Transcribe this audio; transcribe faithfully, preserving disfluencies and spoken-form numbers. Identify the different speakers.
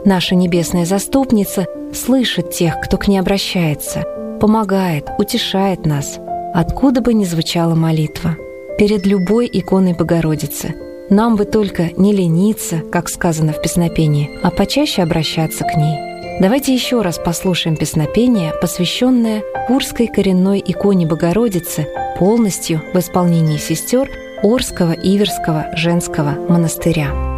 Speaker 1: Наша небесная заступница слышит тех, кто к ней обращается, помогает, утешает нас, откуда бы ни звучала молитва. Перед любой иконой Богородицы нам бы только не лениться, как сказано в песнопении, а почаще обращаться к ней. Давайте еще раз послушаем песнопение, посвященное Курской коренной иконе Богородицы, полностью в исполнении сестер Орского Иверского женского монастыря.